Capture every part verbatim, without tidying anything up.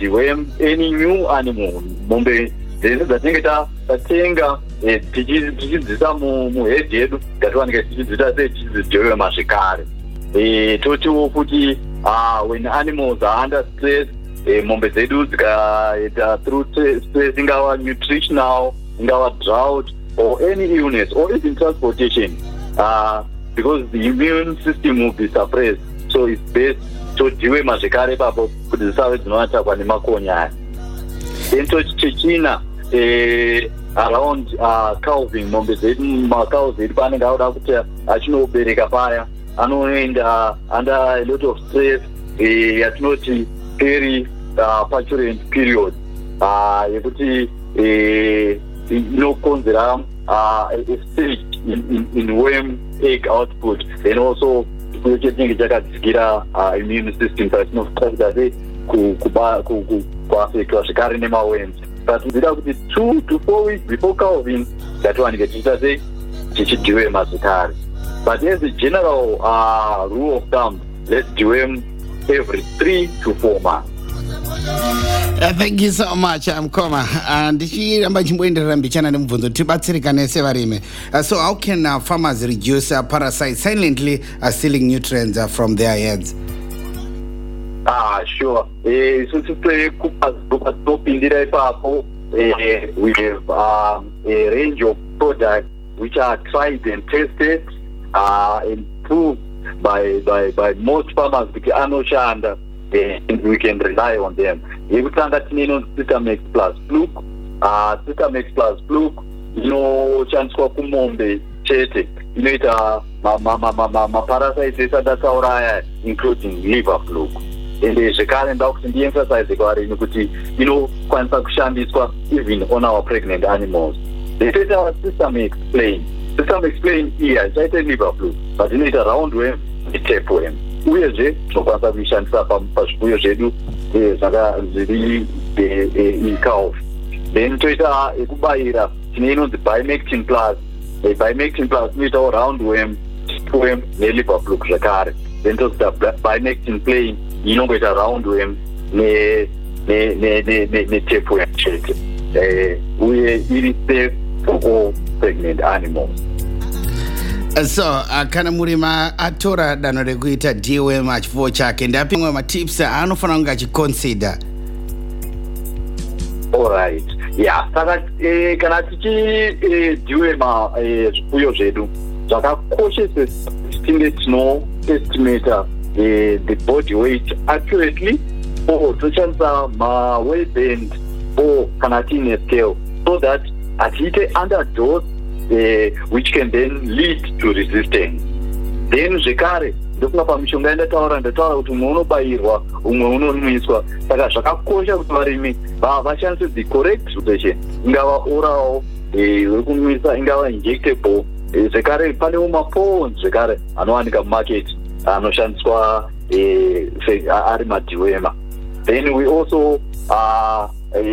deworm any new animal. Mombe dzese dzatinenge tatenga tichidziisa muhedhi yedu ngatiwanike tichidzita sei tichidzideworma zvekare. Totiwo kuti when animals are under stress, mombe dzedu dzikaita through stress, ingava nutritional, ingava drought, or any illness, or even transportation, uh, because the immune system will be suppressed. So it's best to deworma zvekare papo kuti dzisave dzinowatakwa nemakonya. Then tochichina around uh, calving, mombe dzedu macows edu paanenge auda kuti achinobereka paya anoenda under a lot of stress yatinoti peri uh, purulent period uh, yekuti inokonzera uh, a stage in, in, in worm egg output, and also chinenge chakadzikira uh, immune system patinofarira sei kuaffectwa zvekare nemaworms. But nzida kuti two to four weeks before calving ngatiwanike tichiita sei tichideworma zvekare. But as a general uh, rule of thumb, let's deworm every three to four months. Uh, thank you so much, Mkoma. And ndichiramba chimboenderera mbichana nemubvunzo tibatsirikane sevarimi. Uh, so how can uh, farmers reduce uh, parasites silently uh, stealing nutrients uh, from their heads? Ah, sure. Eh, so to play kupindira ipapo, we have um, a range of products which are tried and tested uh, and proved by by by most farmers because anoshanda, and we can rely on them. Yekutanga tineno Sitamex plus Fluke, uh, Sitamex plus Fluke, you know, chanswa kumombe chete, inoita ma ma ma ma ma parasites esadasauraya, including liver fluke. And zvekare ndakuti ndi-emphasize kwarini kuti inokwanisa kushandiswa even on our pregnant animals. They said our Sitamex plain. Sitamex plain here chaite liver fluke, but inoita roundworm netapeworm. Uyezve tinokwanisa kuishandisa pazvifuyo zvedu zviri incows. Then toita ekubayira tine inonzi Bimectin plus. Bimectin plus inoitawo roundworm, tapeworm neliver fluke zvekare. Then toita Bimectin plain inongoita roundworm netapeworm chete. Uye iri safe for all pregnant animals. So uh, kana murima atora dano rekuita deworm achifuwo chake, ndapimwe matips aanofana kunge achiconsider. Alright. Yeah, saka eh, kana tichideworma zvifuyo zvedu zvakakoshesa tinge tinoestimata the body weight accurately, or toshandisa ma-weight band, or kana tiine scale, so that atiite underdose Uh, which can then lead to resistance. Then zvekare ndofunga pamishonga yandataura ndataura kuti umwe unobayirwa umwe unomwiswa, saka zvakakosha kuti varimi vashandise the correct dosage, ingava oral wekumwisa, ingava injectable. Zvekare panewo maphones zvekare anowanika mumarket anoshandiswa ari madeworma. Then we also uh, uh,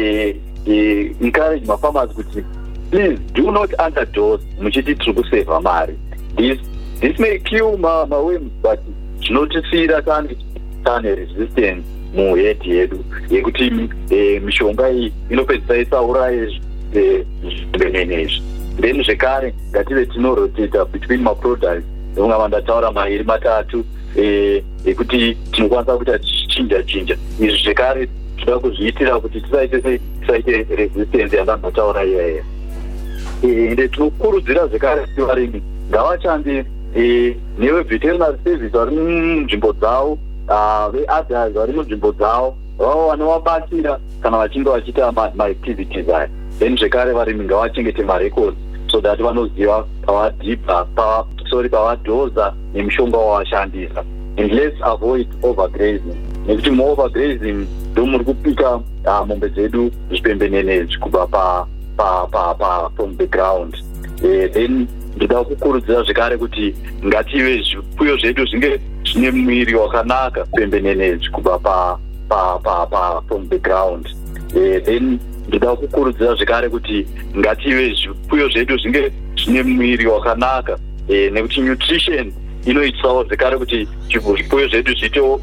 uh, encourage mafarmers kuti please do not underdose muchiti tiri kusevha mari. This this may kill ma worms, but zvinotisiyira tane tane resistance muhedhi yedu yekuti mishonga iyi inopedzisa isauraye zvibenenezvi. Then zvekare ngative tinorotata between maproducts, ungava ndataura mairi matatu ekuti tinokwanisa kuita tichinja chinja. Izvi zvekare toda kuzviitira kuti tisaite tisaite resistance yandandataura iyeyo. Ende tinokurudzira zvekare kuti varimi ngavashande neveveterinary service vari munzvimbo dzavo, veothers vari munzvimbo dzavo, vavo vanovabatsira kana vachinge vachiita maactivities aya. Then zvekare varimi ngavachengete marecords so that vanoziva pavadhibha sorry pavadhoza nemishonga wavashandisa. And let's avoid overgrazing, nekuti muovergrazing ndo muri kupika mombe dzedu zvipembenenezvi kubva pa pa pa pa from the ground. Eh, then ndoda kukurudzira zvekare kuti ngative zvifuyo zvedu zvinge zvine mwiri wakanaka pembenenezvi kubva pa pa pa pa from the ground. Eh, then ndoda kukurudzira zvekare kuti ngative zvifuyo zvedu zvinge zvine mwiri wakanaka, eh, nekuti nutrition inoitsawo zvekare kuti zvifuyo zvedu zvitewo